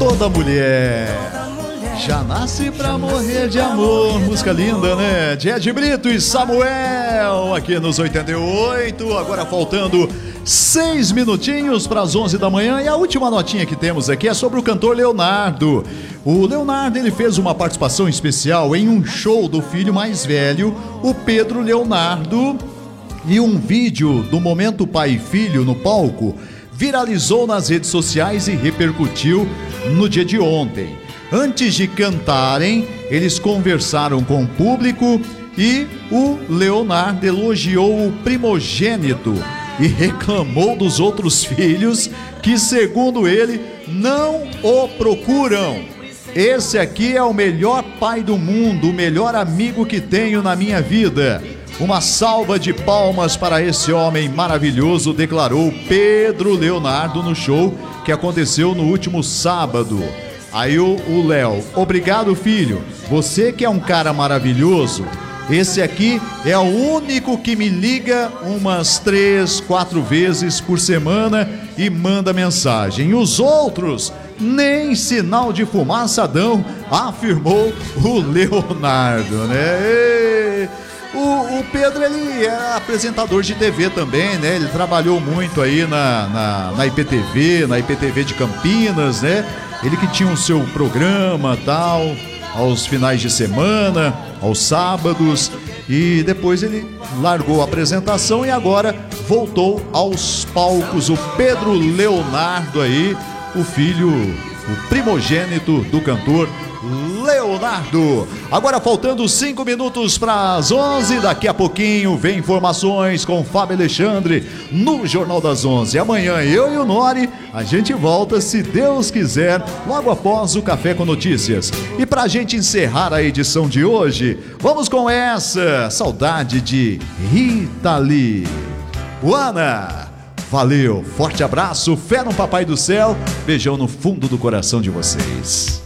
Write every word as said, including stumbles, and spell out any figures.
Toda mulher já nasce pra morrer de amor. Música linda, né? De Ed Brito e Samuel, aqui nos oitenta e oito. Agora faltando seis minutinhos para as onze da manhã. E a última notinha que temos aqui é sobre o cantor Leonardo. O Leonardo, ele fez uma participação especial em um show do filho mais velho, o Pedro Leonardo. E um vídeo do momento pai e filho no palco viralizou nas redes sociais e repercutiu no dia de ontem. Antes de cantarem, eles conversaram com o público e o Leonardo elogiou o primogênito e reclamou dos outros filhos que, segundo ele, não o procuram. Esse aqui é o melhor pai do mundo, o melhor amigo que tenho na minha vida. Uma salva de palmas para esse homem maravilhoso, declarou Pedro Leonardo no show que aconteceu no último sábado. Aí o Léo, obrigado filho, você que é um cara maravilhoso, esse aqui é o único que me liga umas três, quatro vezes por semana e manda mensagem. Os outros nem sinal de fumaça dão, afirmou o Leonardo, né? O, o Pedro, ele é apresentador de T V também, né? Ele trabalhou muito aí na, na, na I P T V, na I P T V de Campinas, né? Ele que tinha o seu programa, tal, aos finais de semana, aos sábados, e depois ele largou a apresentação e agora voltou aos palcos. O Pedro Leonardo aí, o filho, o primogênito do cantor Leonardo. Agora faltando cinco minutos para as onze, daqui a pouquinho vem informações com Fábio Alexandre no Jornal das onze. Amanhã eu e o Nori, a gente volta, se Deus quiser, logo após o Café com Notícias. E pra gente encerrar a edição de hoje, vamos com essa, saudade de Rita Lee. Juana, valeu, forte abraço, fé no Papai do Céu, beijão no fundo do coração de vocês.